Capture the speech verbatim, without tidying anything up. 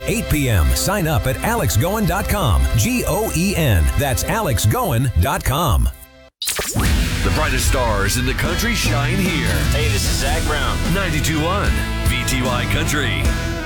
eight p.m. Sign up at alex goen dot com. G O E N. That's alex goen dot com. The brightest stars in the country shine here. Hey, this is Zach Brown. ninety-two point one V T Y Country.